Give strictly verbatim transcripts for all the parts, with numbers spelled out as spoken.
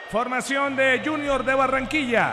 Formación de Junior de Barranquilla.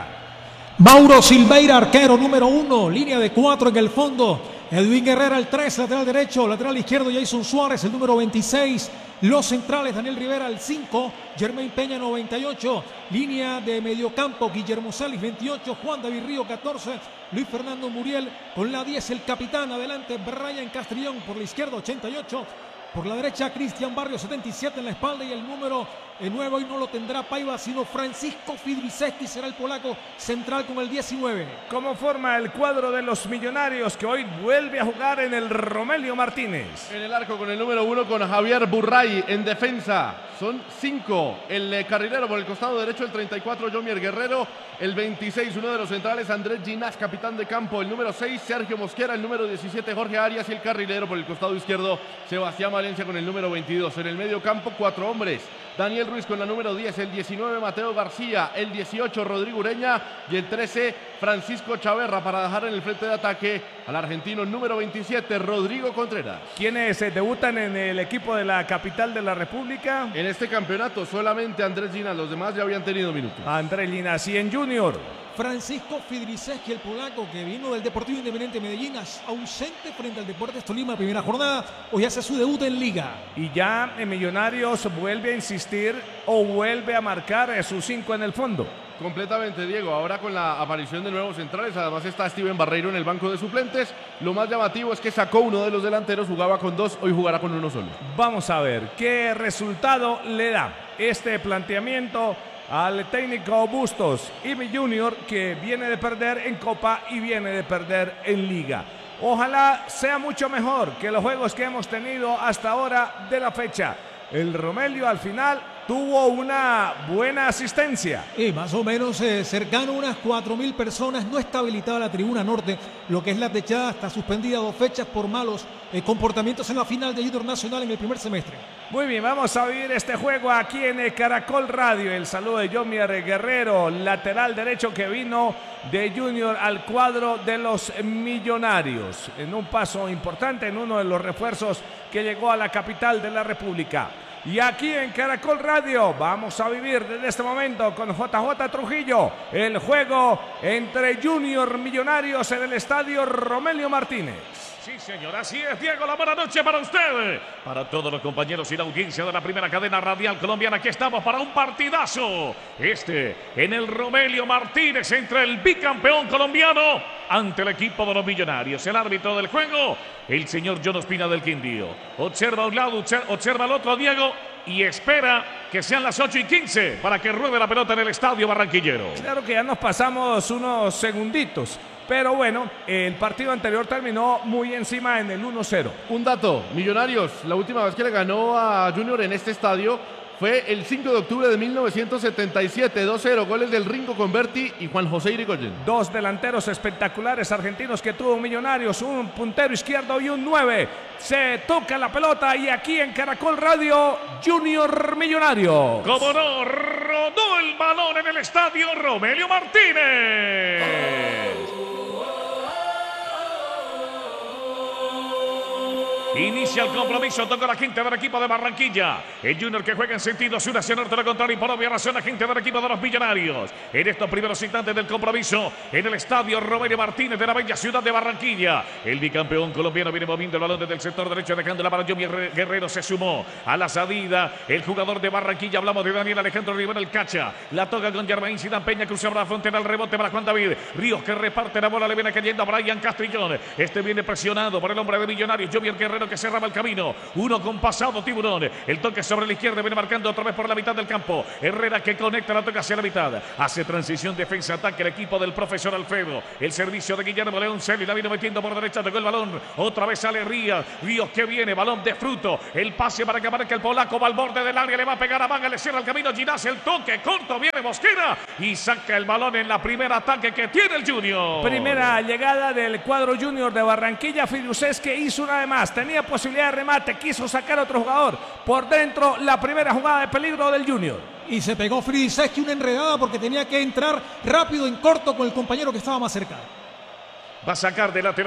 Mauro Silveira, arquero número uno, línea de cuatro en el fondo. Edwin Herrera, el tres, lateral derecho, lateral izquierdo, Jason Suárez, el número veintiséis. Los centrales, Daniel Rivera, el cinco, Germain Peña, noventa y ocho. Línea de mediocampo, Guillermo Salis, veintiocho, Juan David Río, catorce. Luis Fernando Muriel con la diez, el capitán. Adelante, Brian Castrillón por la izquierda, ochenta y ocho. Por la derecha, Cristian Barrio, setenta y siete en la espalda. Y el número nueve hoy no lo tendrá Paiva, sino Francisco Fidriceski, será el polaco central con el diecinueve. ¿Cómo forma el cuadro de los Millonarios, que hoy vuelve a jugar en el Romelio Martínez? En el arco con el número uno, con Javier Burray. En defensa son cinco. El eh, carrilero por el costado derecho, el treinta y cuatro, Jomier Guerrero. El veintiséis, uno de los centrales, Andrés Ginás, capitán de campo. El número seis, Sergio Mosquera. El número diecisiete, Jorge Arias. Y el carrilero por el costado izquierdo, Sebastián Valencia con el número veintidós. En el medio campo, cuatro hombres. Daniel Ruiz con la número diez, el diecinueve, Mateo García, el dieciocho, Rodrigo Ureña y el trece, Francisco Chaverra, para dejar en el frente de ataque al argentino número veintisiete, Rodrigo Contreras. ¿Quiénes eh, debutan en el equipo de la capital de la República? En este campeonato solamente Andrés Ginás, los demás ya habían tenido minutos. Andrés Ginás. Y en Junior, Francisco Fidriceski, el polaco que vino del Deportivo Independiente Medellín, ausente frente al Deportes Tolima, primera jornada, hoy hace su debut en Liga. Y ya en Millonarios vuelve a insistir o vuelve a marcar sus cinco en el fondo. Completamente, Diego. Ahora con la aparición de nuevos centrales, además está Steven Barreiro en el banco de suplentes. Lo más llamativo es que sacó uno de los delanteros, jugaba con dos, hoy jugará con uno solo. Vamos a ver qué resultado le da este planteamiento al técnico Bustos y mi Junior, que viene de perder en Copa y viene de perder en Liga. Ojalá sea mucho mejor que los juegos que hemos tenido hasta ahora de la fecha. El Romelio al final tuvo una buena asistencia. Y más o menos eh, cercano a unas cuatro mil personas. No está habilitada la tribuna norte, lo que es la techada, está suspendida dos fechas por malos eh, comportamientos en la final de Junior Nacional en el primer semestre. Muy bien, vamos a vivir este juego aquí en el Caracol Radio. El saludo de Jomier Guerrero, lateral derecho que vino de Junior al cuadro de los Millonarios. En un paso importante, en uno de los refuerzos que llegó a la capital de la República. Y aquí en Caracol Radio vamos a vivir desde este momento con J J Trujillo el juego entre Junior Millonarios en el estadio Romelio Martínez. Sí, señor, así es, Diego, la buena noche para usted, para todos los compañeros y la audiencia de la primera cadena radial colombiana. Aquí estamos para un partidazo, este en el Romelio Martínez, entre el bicampeón colombiano ante el equipo de los Millonarios. El árbitro del juego, el señor John Ospina del Quindío. Observa a un lado, observa al otro, Diego, y espera que sean las ocho y quince para que ruede la pelota en el estadio barranquillero. Claro que ya nos pasamos unos segunditos, pero bueno, el partido anterior terminó muy encima en el uno cero. Un dato, Millonarios, la última vez que le ganó a Junior en este estadio fue el cinco de octubre de mil novecientos setenta y siete, dos cero, goles del Ringo Converti y Juan José Irigoyen. Dos delanteros espectaculares argentinos que tuvo Millonarios, un puntero izquierdo y un nueve. Se toca la pelota y aquí en Caracol Radio, Junior Millonario. Como no, rodó el balón en el estadio Romelio Martínez. Inicia el compromiso, toca la gente del equipo de Barranquilla. El Junior que juega en sentido sur hacia norte, lo contrario, y por obvia razón la gente del equipo de los Millonarios. En estos primeros instantes del compromiso, en el estadio Romelio Martínez de la bella ciudad de Barranquilla. El bicampeón colombiano viene moviendo el balón desde el sector derecho, dejándola para Jomier Guerrero. Se sumó a la salida el jugador de Barranquilla. Hablamos de Daniel Alejandro Rivera, el cacha. La toca con Germain Zidane Peña, cruzaba la frontera, el rebote para Juan David Ríos, que reparte la bola, le viene cayendo a Brian Castrillón. Este viene presionado por el hombre de Millonarios, Jomier Guerrero, que cerraba el camino. Uno con pasado Tiburón. El toque sobre la izquierda, viene marcando otra vez por la mitad del campo. Herrera que conecta, la toca hacia la mitad. Hace transición, defensa, ataque el equipo del profesor Alfredo. El servicio de Guillermo León Celi, la vino metiendo por derecha, tocó el balón. Otra vez sale Ríos. Ríos que viene, balón de fruto. El pase para que marque el polaco, va al borde del área, le va a pegar a Manga, le cierra el camino Ginás, el toque corto, viene Mosquera y saca el balón en la primera ataque que tiene el Junior. Primera llegada del cuadro Junior de Barranquilla. Fidrucés que hizo una de más, tenía posibilidad de remate, quiso sacar a otro jugador por dentro. La primera jugada de peligro del Junior. Y se pegó Fidrucés, una enredada porque tenía que entrar rápido en corto con el compañero que estaba más cerca. Va a sacar de lateral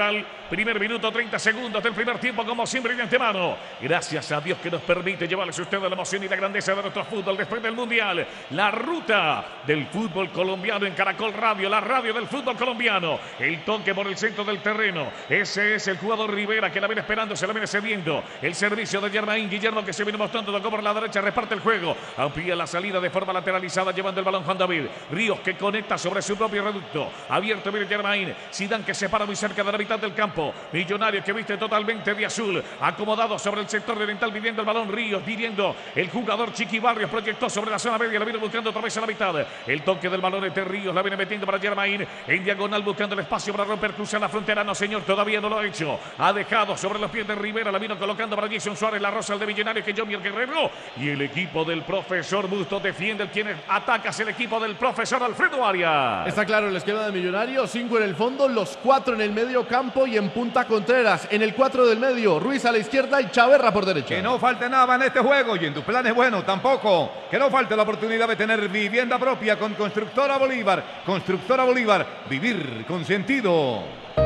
Primer minuto, treinta segundos del primer tiempo, como siempre de antemano. Gracias a Dios que nos permite llevarles a ustedes la emoción y la grandeza de nuestro fútbol después del Mundial. La ruta del fútbol colombiano en Caracol Radio, la radio del fútbol colombiano. El toque por el centro del terreno. Ese es el jugador Rivera que la viene esperando, se la viene cediendo. El servicio de Germain Guillermo que se viene mostrando, tocó por la derecha, reparte el juego. Amplía la salida de forma lateralizada, llevando el balón Juan David. Ríos que conecta sobre su propio reducto. Abierto viene Germain. Zidane que se para muy cerca de la mitad del campo. Millonarios que viste totalmente de azul. Acomodado sobre el sector oriental, viviendo el balón. Ríos pidiendo el jugador Chiqui Barrios. Proyectó sobre la zona media, la viene buscando otra vez a la mitad. El toque del balón de Ríos, la viene metiendo para Germain. En diagonal buscando el espacio para romper, cruzar la frontera. No señor, todavía no lo ha hecho. Ha dejado sobre los pies de Rivera, la vino colocando para Jason Suárez. La rosa el de Millonarios que Jomier Guerrero. Y el equipo del profesor Bustos defiende. El quien ataca es el equipo del profesor Alfredo Arias. Está claro el esquema de Millonarios. Cinco en el fondo, los cuatro en el medio campo y en punta Contreras. En el cuatro del medio, Ruiz a la izquierda y Chaverra por derecha. Que no falte nada en este juego y en tus planes, bueno, tampoco. Que no falte la oportunidad de tener vivienda propia con Constructora Bolívar. Constructora Bolívar, vivir con sentido.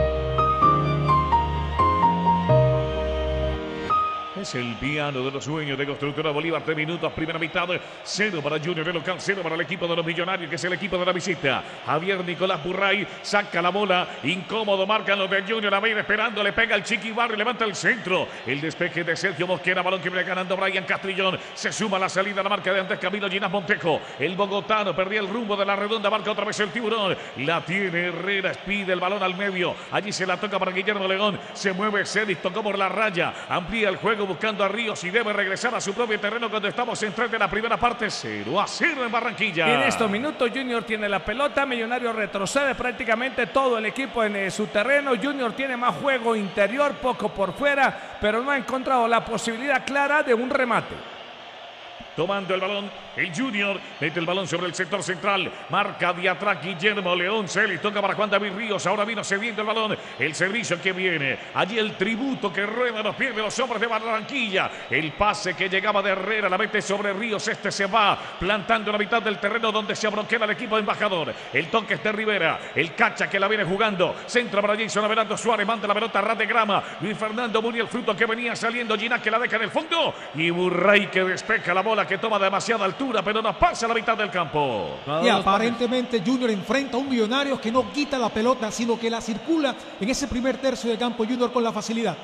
Es el piano de los sueños de Constructora Bolívar. Tres minutos, primera mitad. Cero para Junior, el local, cero para el equipo de los Millonarios, que es el equipo de la visita. Javier Nicolás Burray saca la bola. Incómodo, marcan los de Junior. A ver, esperando, le pega el Chiqui Barrio, levanta el centro. El despeje de Sergio Mosquera, balón que viene ganando Brian Castrillón. Se suma la salida a la marca de Andrés Camilo Ginás Montejo. El bogotano perdía el rumbo de la redonda, marca otra vez el Tiburón. La tiene Herrera, pide el balón al medio. Allí se la toca para Guillermo León. Se mueve Celis, tocó por la raya. Amplía el juego buscando a Ríos y debe regresar a su propio terreno cuando estamos en tres de la primera parte. Cero a cero en Barranquilla. En estos minutos Junior tiene la pelota, Millonarios retrocede prácticamente todo el equipo en eh, su terreno. Junior tiene más juego interior, poco por fuera, pero no ha encontrado la posibilidad clara de un remate. Tomando el balón, el Junior mete el balón sobre el sector central. Marca de atrás Guillermo León. Celis toca para Juan David Ríos. Ahora vino cediendo el balón. El servicio que viene. Allí el tributo que rueda los pies de los hombres de Barranquilla. El pase que llegaba de Herrera. La mete sobre Ríos. Este se va plantando en la mitad del terreno donde se abroquera el equipo embajador. El toque es de Rivera. El cacha que la viene jugando. Centro para Jason Abelardo Suárez. Manda la pelota a ras de grama. Luis Fernando Muriel, el fruto que venía saliendo. Ginás que la deja en el fondo. Y Burray que despeja la bola, que toma demasiada altura, pero nos pasa a la mitad del campo. Y aparentemente Junior enfrenta a un Millonarios que no quita la pelota, sino que la circula en ese primer tercio de campo Junior con la facilidad.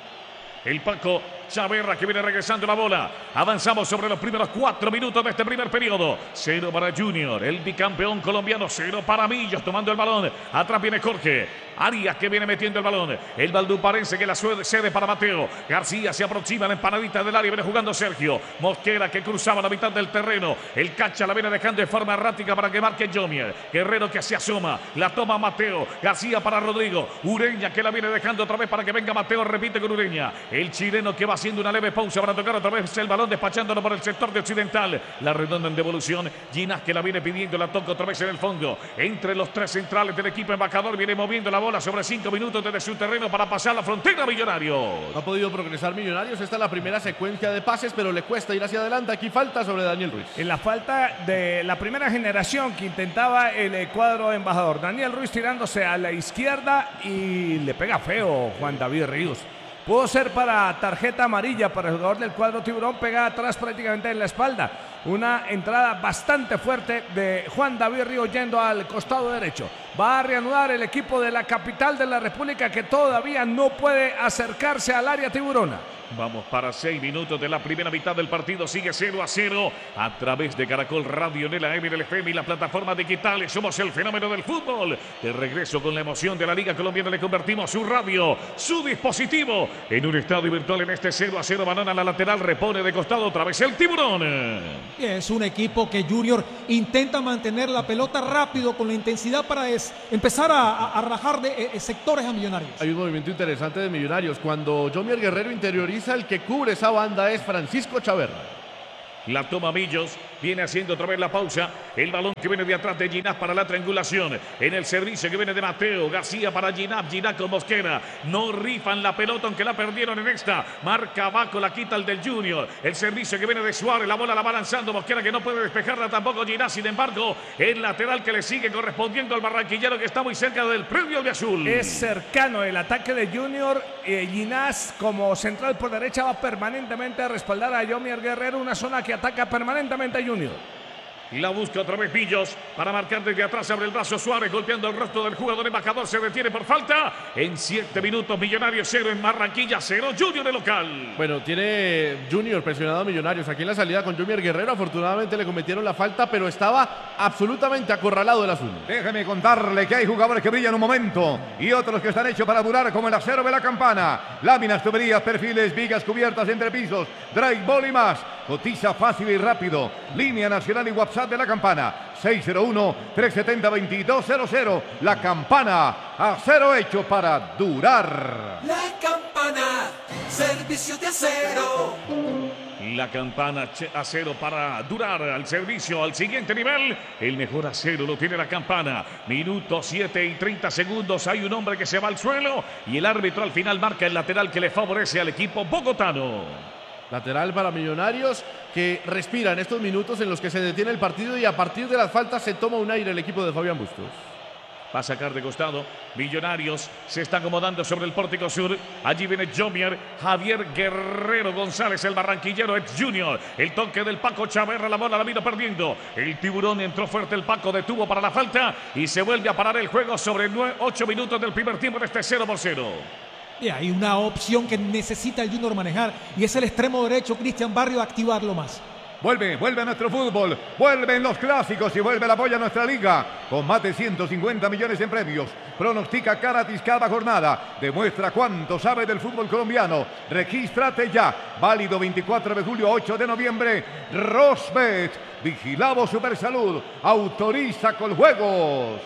El Paco Chaverra que viene regresando la bola. Avanzamos sobre los primeros cuatro minutos de este primer periodo. Cero para Junior, el bicampeón colombiano. Cero para Millos tomando el balón. Atrás viene Jorge Arias que viene metiendo el balón. El valduparense que la cede para Mateo. García se aproxima a la empanadita del área. Viene jugando Sergio Mosquera que cruzaba la mitad del terreno. El cacha la viene dejando de forma errática para que marque Jomier. Guerrero que se asoma. La toma Mateo. García para Rodrigo. Ureña que la viene dejando otra vez para que venga Mateo. Repite con Ureña. El chileno que va haciendo una leve pausa para tocar otra vez el balón, despachándolo por el sector de occidental. La redonda en devolución. Ginás que la viene pidiendo, la toca otra vez en el fondo. Entre los tres centrales del equipo embajador viene moviendo la bola sobre cinco minutos desde su terreno para pasar la frontera. Millonarios. Ha podido progresar Millonarios. Esta es la primera secuencia de pases, pero le cuesta ir hacia adelante. Aquí falta sobre Daniel Ruiz. En la falta de la primera generación que intentaba el cuadro embajador. Daniel Ruiz tirándose a la izquierda y le pega feo Juan David Ríos. Pudo ser para tarjeta amarilla para el jugador del cuadro Tiburón, pegada atrás prácticamente en la espalda. Una entrada bastante fuerte de Juan David Ríos yendo al costado derecho. Va a reanudar el equipo de la capital de la República que todavía no puede acercarse al área tiburona. Vamos para seis minutos de la primera mitad del partido. Sigue cero a cero a través de Caracol Radio, en el A M, en el F M y las plataformas digitales. Somos el fenómeno del fútbol. De regreso con la emoción de la Liga Colombiana, le convertimos su radio, su dispositivo, en un estadio virtual en este cero a cero. Banana a la lateral, repone de costado otra vez el Tiburón. Es un equipo que Junior intenta mantener la pelota rápido con la intensidad para es, empezar a, a, a rajar de eh, sectores a Millonarios. Hay un movimiento interesante de Millonarios. Cuando Jomier Guerrero interioriza, el que cubre esa banda es Francisco Chaverra. La toma Millos, viene haciendo otra vez la pausa. El balón que viene de atrás de Ginás para la triangulación. En el servicio que viene de Mateo García para Ginás. Ginás con Mosquera. No rifan la pelota aunque la perdieron en esta. Marca abajo, la quita el del Junior. El servicio que viene de Suárez. La bola la va lanzando Mosquera que no puede despejarla tampoco Ginás. Sin embargo, el lateral que le sigue correspondiendo al barranquillero que está muy cerca del predio de azul. Es cercano el ataque de Junior. Eh, Ginás como central por derecha va permanentemente a respaldar a Yomier Guerrero. Una zona que ataca permanentemente a Junior. La busca otra vez Millos para marcar desde atrás. Abre el brazo Suárez golpeando el rostro del jugador embajador. Se detiene por falta. En siete minutos Millonarios cero en Barranquilla, cero Junior de local. Bueno, tiene Junior presionado a Millonarios. Aquí en la salida con Yomier Guerrero. Afortunadamente le cometieron la falta, pero estaba absolutamente acorralado el azul. Déjeme contarle que hay jugadores que brillan un momento y otros que están hechos para durar, como el acero de la campana. Láminas, tuberías, perfiles, vigas cubiertas, entrepisos, drywall y más. Cotiza fácil y rápido. Línea nacional y WhatsApp de la campana. seis cero uno, tres siete cero, dos dos cero cero. La campana, acero hecho para durar. La campana, servicio de acero. La campana acero para durar al servicio al siguiente nivel. El mejor acero lo tiene la campana. Minuto siete y treinta segundos. Hay un hombre que se va al suelo y el árbitro al final marca el lateral que le favorece al equipo bogotano. Lateral para Millonarios que respira en estos minutos en los que se detiene el partido y a partir de las faltas se toma un aire el equipo de Fabián Bustos. Va a sacar de costado. Millonarios se está acomodando sobre el pórtico sur. Allí viene Yomier, Javier Guerrero González, el barranquillero ex Junior. El toque del Paco Chaverra, la bola la vino perdiendo. El tiburón entró fuerte, el Paco detuvo para la falta y se vuelve a parar el juego sobre ocho minutos del primer tiempo de este cero por cero. Y hay una opción que necesita el Junior manejar y es el extremo derecho Cristian Barrio, activarlo más. Vuelve, vuelve a nuestro fútbol, vuelven los clásicos y vuelve el apoyo a nuestra liga. Con más de ciento cincuenta millones en premios. Pronostica gratis cada jornada. Demuestra cuánto sabe del fútbol colombiano. Regístrate ya. Válido veinticuatro de julio a ocho de noviembre. Rosbet. Vigilado Supersalud. Autoriza con juegos.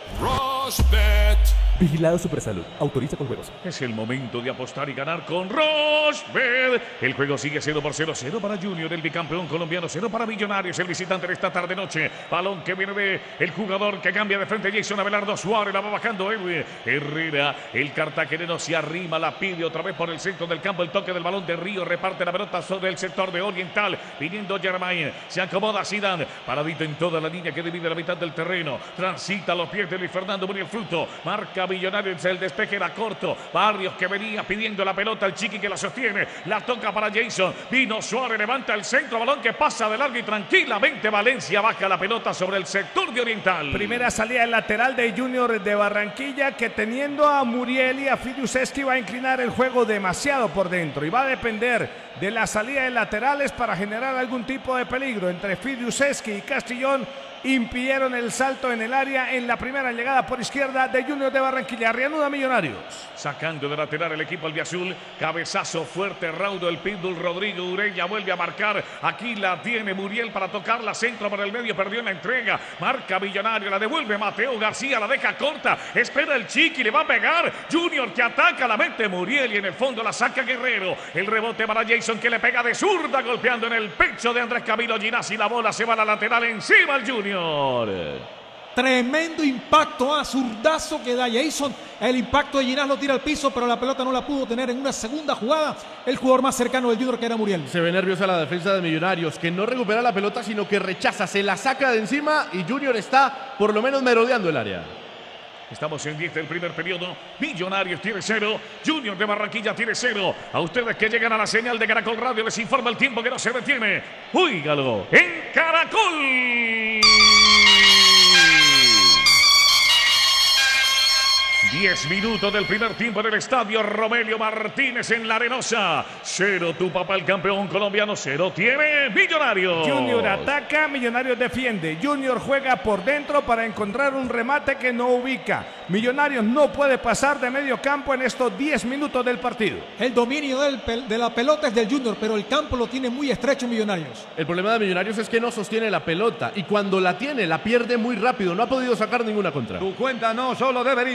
Rosbet. Vigilado Supersalud. Autoriza con juegos. Es el momento de apostar y ganar con Rosbet. El juego sigue cero por cero. cero para Junior, el bicampeón colombiano. cero para Millonarios, el visitante de esta tarde-noche. Balón que viene de el jugador que cambia de frente. Jason Abelardo Suárez. La va bajando Edwin Herrera. El cartagenero se arrima. La pide otra vez por el centro del campo. El toque del balón de Río. Reparte la pelota sobre el sector de Oriental. Viniendo Germain. Se acomoda Zidane. Paradito en toda la línea que divide la mitad del terreno. Transita los pies de Luis Fernando Muriel Fruto. Marca Millonarios, el despeje era corto. Barrios que venía pidiendo la pelota, el Chiqui que la sostiene, la toca para Jason. Vino Suárez, levanta el centro, balón que pasa de largo y tranquilamente Valencia baja la pelota sobre el sector de Oriental. Primera salida del lateral de Junior de Barranquilla, que teniendo a Muriel y a Fiduseski va a inclinar el juego demasiado por dentro y va a depender de la salida de laterales para generar algún tipo de peligro. Entre Fiduseski y Castillón impidieron el salto en el área en la primera llegada por izquierda de Junior de Barranquilla. Reanuda Millonarios. Sacando de lateral el equipo albiazul. Cabezazo fuerte, raudo el pitbull Rodrigo Ureña vuelve a marcar. Aquí la tiene Muriel para tocarla. Centro por el medio, perdió en la entrega. Marca Millonario, la devuelve Mateo García, la deja corta. Espera el Chiqui, le va a pegar. Junior que ataca, la mete Muriel y en el fondo la saca Guerrero. El rebote para Jason que le pega de zurda, golpeando en el pecho de Andrés Camilo Ginás y la bola se va a la lateral encima al Junior. Tremendo impacto, a zurdazo que da Jason. El impacto de Ginás lo tira al piso, pero la pelota no la pudo tener en una segunda jugada el jugador más cercano del Junior, que era Muriel. Se ve nerviosa la defensa de Millonarios, que no recupera la pelota, sino que rechaza, se la saca de encima y Junior está por lo menos merodeando el área. Estamos en diez del primer periodo. Millonarios tiene cero. Junior de Barranquilla tiene cero. A ustedes que llegan a la señal de Caracol Radio les informa el tiempo que no se detiene. Óigalo en Caracol. diez minutos del primer tiempo en el estadio Romelio Martínez en La Arenosa. Cero tu papá, el campeón colombiano. Cero tiene Millonarios. Junior ataca, Millonarios defiende. Junior juega por dentro para encontrar un remate que no ubica. Millonarios no puede pasar de medio campo en estos diez minutos del partido. El dominio del, de la pelota es del Junior, pero el campo lo tiene muy estrecho Millonarios. El problema de Millonarios es que no sostiene la pelota y cuando la tiene la pierde muy rápido. No ha podido sacar ninguna contra. Tu cuenta no solo debería recibir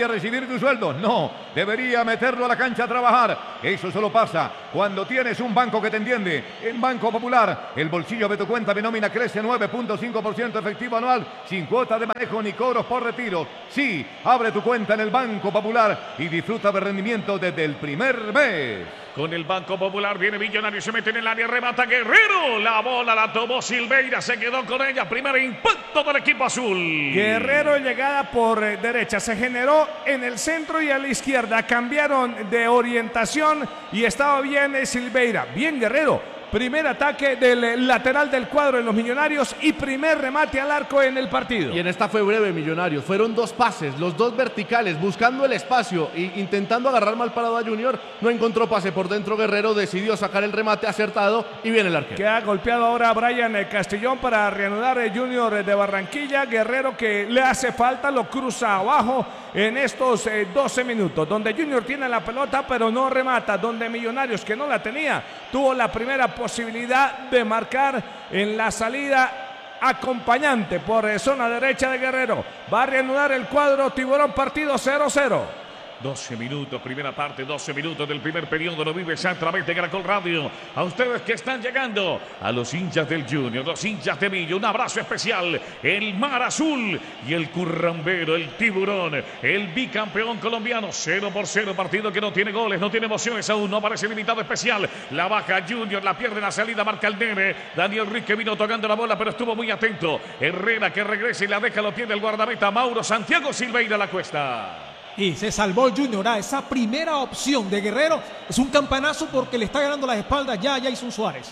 tu sueldo. No, debería meterlo a la cancha a trabajar. Eso solo pasa cuando tienes un banco que te entiende. En Banco Popular, el bolsillo de tu cuenta de nómina crece nueve punto cinco por ciento efectivo anual, sin cuota de manejo ni cobros por retiro. Sí, abre tu cuenta en el Banco Popular y disfruta de rendimiento desde el primer mes. Con el Banco Popular viene Millonario, se mete en el área, remata Guerrero. La bola la tomó Silveira, se quedó con ella. Primer impacto del equipo azul. Guerrero, llegada por eh, derecha, se generó en el centro y a la izquierda. Cambiaron de orientación y estaba bien eh, Silveira. Bien Guerrero. Primer ataque del lateral del cuadro de los Millonarios y primer remate al arco en el partido. Y en esta fue breve, Millonarios. Fueron dos pases, los dos verticales, buscando el espacio e intentando agarrar mal parado a Junior. No encontró pase por dentro. Guerrero decidió sacar el remate acertado y viene el arquero. Que ha golpeado ahora a Brian Castillón para reanudar el Junior de Barranquilla. Guerrero que le hace falta, lo cruza abajo en estos eh, doce minutos. Donde Junior tiene la pelota pero no remata. Donde Millonarios, que no la tenía, tuvo la primera posibilidad de marcar en la salida acompañante por eh, zona derecha de Guerrero. Va a reanudar el cuadro Tiburón, partido cero cero. doce minutos, primera parte, doce minutos del primer periodo. Lo vives a través de Caracol Radio. A ustedes que están llegando, a los hinchas del Junior, los hinchas de Millo, un abrazo especial. El Mar Azul y el Currambero, el Tiburón, el bicampeón colombiano. Cero por cero, partido que no tiene goles, no tiene emociones aún, no aparece limitado especial. La baja Junior, la pierde en la salida, marca el nene. Daniel Ruiz que vino tocando la bola, pero estuvo muy atento. Herrera que regresa y la deja, lo tiene el guardameta Mauro Santiago Silveira la cuesta. Y se salvó el Junior a esa primera opción de Guerrero. Es un campanazo porque le está ganando las espaldas ya a Jason Suárez.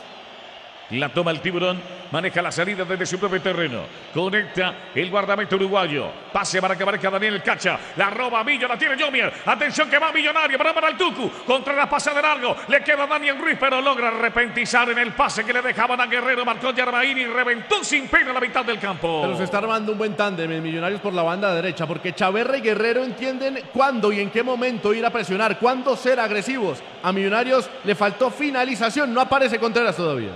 La toma el Tiburón, maneja la salida desde su propio terreno. Conecta el guardameta uruguayo. Pase para que aparezca Daniel Cacha. La roba Millo, la tiene Jomier. Atención que va Millonario, para para el Tucu. Contra la pasa de largo. Le queda Daniel Ruiz, pero logra repentizar en el pase que le dejaban a Guerrero. Marcó Yarmaín y reventó sin pena la mitad del campo. Pero se está armando un buen tándem en Millonarios por la banda derecha, porque Chaverra y Guerrero entienden cuándo y en qué momento ir a presionar, cuándo ser agresivos. A Millonarios le faltó finalización, no aparece Contreras todavía.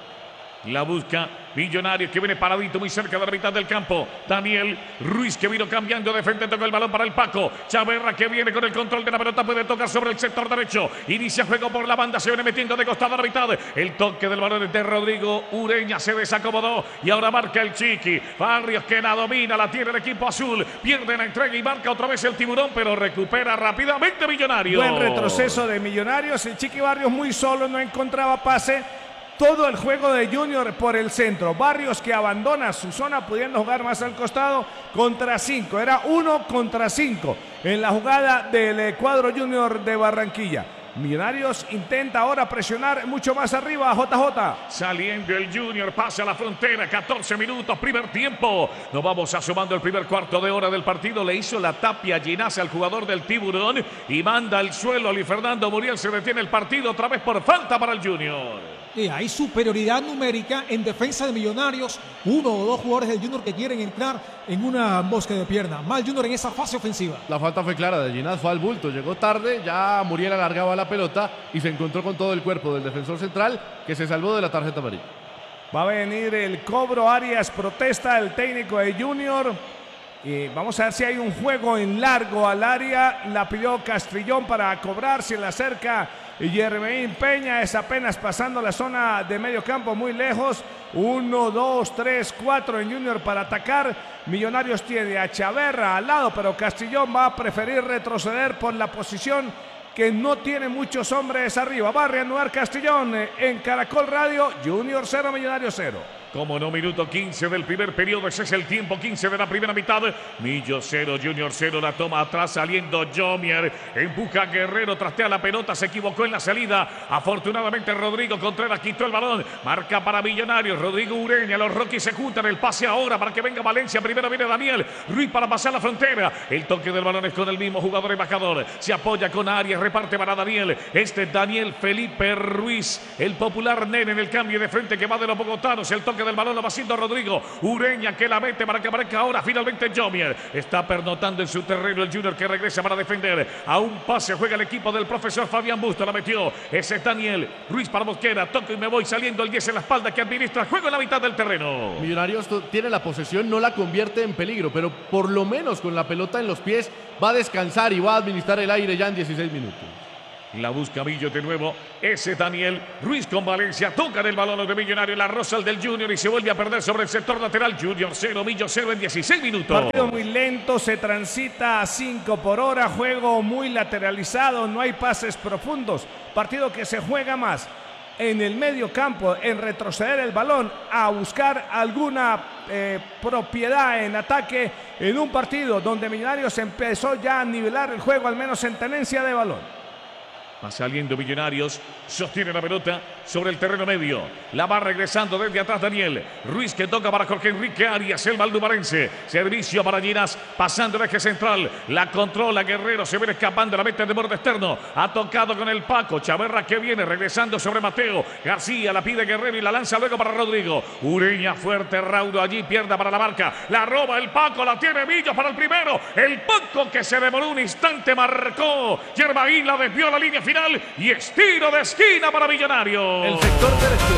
La busca Millonarios que viene paradito muy cerca de la mitad del campo. Daniel Ruiz que vino cambiando de frente, toca el balón para el Paco. Chaverra que viene con el control de la pelota, puede tocar sobre el sector derecho. Inicia juego por la banda, se viene metiendo de costado a la mitad. El toque del balón es de Rodrigo Ureña, se desacomodó y ahora marca el Chiqui. Barrios que la domina, la tiene el equipo azul. Pierde la entrega y marca otra vez el Tiburón, pero recupera rápidamente Millonarios. Buen retroceso de Millonarios. El Chiqui Barrios muy solo, no encontraba pase. Todo el juego de Junior por el centro. Barrios que abandona su zona pudiendo jugar más al costado contra cinco. Era uno contra cinco en la jugada del cuadro Junior de Barranquilla. Millonarios intenta ahora presionar mucho más arriba a J J. Saliendo el Junior, pasa a la frontera, catorce minutos, primer tiempo. Nos vamos asomando el primer cuarto de hora del partido. Le hizo la tapia Ginás al jugador del Tiburón y manda al suelo a Luis Fernando Muriel. Se detiene el partido otra vez por falta para el Junior. Y hay superioridad numérica en defensa de Millonarios. Uno o dos jugadores del Junior que quieren entrar en una bosque de pierna. Mal Junior en esa fase ofensiva. La falta fue clara de Ginás, fue al bulto. Llegó tarde, ya Muriel alargaba la pelota y se encontró con todo el cuerpo del defensor central que se salvó de la tarjeta amarilla. Va a venir el cobro. Arias protesta, el técnico de Junior. Y vamos a ver si hay un juego en largo al área. La pidió Castrillón para cobrar. Se le acerca Yermeín Peña. Es apenas pasando la zona de medio campo, muy lejos. Uno, dos, tres, cuatro en Junior para atacar. Millonarios tiene a Chaverra al lado, pero Castrillón va a preferir retroceder por la posición que no tiene muchos hombres arriba. Va a reanudar Castrillón en Caracol Radio. Junior cero, Millonarios cero. Como no, minuto quince del primer periodo. Ese es el tiempo, quince de la primera mitad. Millo cero, Junior cero. La toma atrás saliendo Jomier. Empuja a Guerrero, trastea la pelota. Se equivocó en la salida. Afortunadamente Rodrigo Contreras quitó el balón. Marca para Millonarios. Rodrigo Ureña. Los Rockies se juntan. El pase ahora para que venga Valencia. Primero viene Daniel Ruiz para pasar la frontera. El toque del balón es con el mismo jugador embajador. Se apoya con Arias. Reparte para Daniel. Este es Daniel Felipe Ruiz. El popular nene en el cambio de frente que va de los bogotanos. El toque toque del balón lo va haciendo Rodrigo. Ureña que la mete para que aparezca ahora finalmente Jomier. Está pernotando en su terreno el Junior que regresa para defender. A un pase juega el equipo del profesor Fabián Busto. La metió. Ese es Daniel Ruiz para Mosquera. Toco y me voy saliendo el diez en la espalda que administra el juego en la mitad del terreno. Millonarios tiene la posesión, no la convierte en peligro, pero por lo menos con la pelota en los pies va a descansar y va a administrar el aire ya en dieciséis minutos. La busca Millo de nuevo. Ese Daniel Ruiz con Valencia. Tocan el balón de Millonario. La rosa del Junior y se vuelve a perder sobre el sector lateral. Junior cero, Millo cero en dieciséis minutos. Partido muy lento, se transita a cinco por hora. Juego muy lateralizado, no hay pases profundos. Partido que se juega más en el medio campo, en retroceder el balón, a buscar alguna eh, propiedad en ataque en un partido donde Millonarios empezó ya a nivelar el juego, al menos en tenencia de balón. Va saliendo Millonarios, sostiene la pelota sobre el terreno medio. La va regresando desde atrás Daniel Ruiz que toca para Jorge Enrique Arias, el valdumarense. Servicio para Ginas, pasando el eje central. La controla Guerrero, se viene escapando, la mete de borde externo. Ha tocado con el Paco. Chaverra que viene regresando sobre Mateo. García la pide Guerrero y la lanza luego para Rodrigo. Ureña fuerte, raudo allí, pierda para la marca. La roba el Paco, la tiene Millo para el primero. El Paco que se demoró un instante, marcó. Yermaín la desvió a la línea final y es tiro de esquina para Millonarios. El sector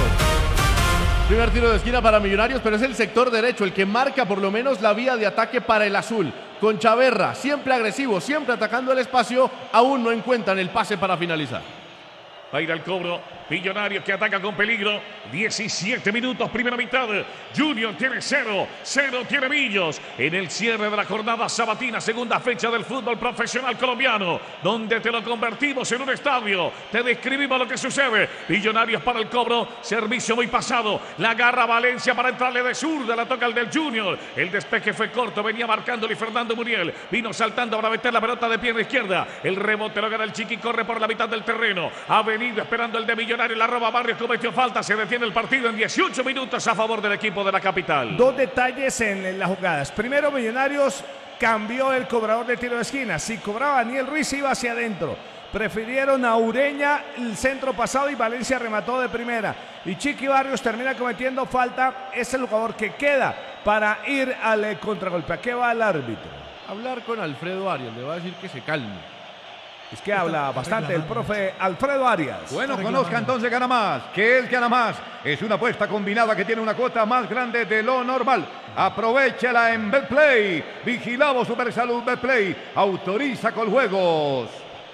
derecho. Primer tiro de esquina para Millonarios, pero es el sector derecho el que marca por lo menos la vía de ataque para el azul. Con Chaverra, siempre agresivo, siempre atacando el espacio, aún no encuentran el pase para finalizar. Va a ir al cobro. Millonarios que ataca con peligro. diecisiete minutos, primera mitad. Junior tiene cero. Cero tiene Millos. En el cierre de la jornada sabatina, segunda fecha del fútbol profesional colombiano, donde te lo convertimos en un estadio. Te describimos lo que sucede. Millonarios para el cobro. Servicio muy pasado. La agarra Valencia para entrarle de zurda. La toca el del Junior. El despeje fue corto. Venía marcándole Fernando Muriel. Vino saltando para meter la pelota de pierna izquierda. El rebote lo gana el Chiqui. Corre por la mitad del terreno. Ha venido esperando el de Millonarios. La roba Barrios, cometió falta, se detiene el partido en dieciocho minutos a favor del equipo de la capital. Dos detalles en las jugadas. Primero, Millonarios cambió el cobrador de tiro de esquina. Si cobraba Daniel Ruiz, iba hacia adentro. Prefirieron a Ureña el centro pasado y Valencia remató de primera. Y Chiqui Barrios termina cometiendo falta. Es el jugador que queda para ir al eh, contragolpe. ¿A qué va el árbitro? Hablar con Alfredo Arias, le va a decir que se calme. Es que habla bastante el profe Alfredo Arias. Bueno, conozca entonces Gana Más. ¿Qué es Gana Más? Es una apuesta combinada que tiene una cuota más grande de lo normal. Aprovechala en Betplay. Vigilado Supersalud Betplay. Autoriza con juegos.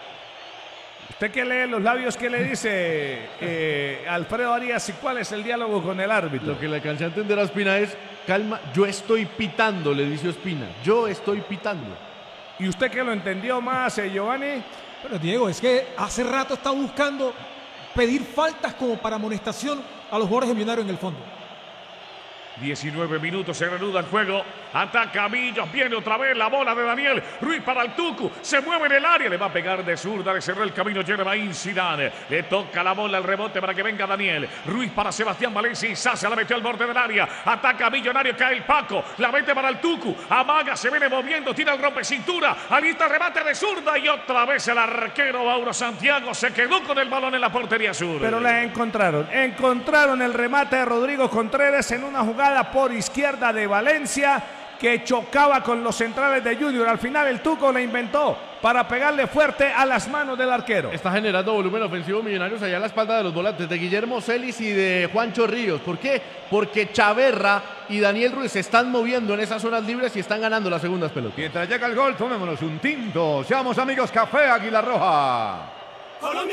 Usted que lee los labios, ¿qué le dice eh, Alfredo Arias y cuál es el diálogo con el árbitro? Lo que le alcancé a entender a Ospina es, calma, yo estoy pitando, le dice Ospina. Yo estoy pitando. ¿Y usted que lo entendió más, eh, Giovanni? Pero Diego, es que hace rato está buscando pedir faltas como para amonestación a los jugadores de Millonarios en el fondo. diecinueve minutos, se reanuda el juego. Ataca Millos, viene otra vez la bola de Daniel Ruiz para el Tucu. Se mueve en el área, le va a pegar de zurda, le cerró el camino Yermaín Zidane. Le toca la bola, el rebote para que venga Daniel Ruiz para Sebastián Valencia y Sasa la metió al borde del área. Ataca Millonario, cae el Paco, la mete para el Tucu. Amaga, se viene moviendo, tira el rompe cintura. Alista remate de zurda y otra vez el arquero Mauro Santiago se quedó con el balón en la portería sur. Pero la encontraron. Encontraron el remate de Rodrigo Contreras en una jugada por izquierda de Valencia que chocaba con los centrales de Junior. Al final el Tuco la inventó para pegarle fuerte a las manos del arquero. Está generando volumen ofensivo Millonarios allá a la espalda de los volantes de Guillermo Celis y de Juancho Ríos. ¿Por qué? Porque Chaverra y Daniel Ruiz se están moviendo en esas zonas libres y están ganando las segundas pelotas. Mientras llega el gol, tomémonos un tinto. Seamos amigos, Café Águila Roja. Colombia.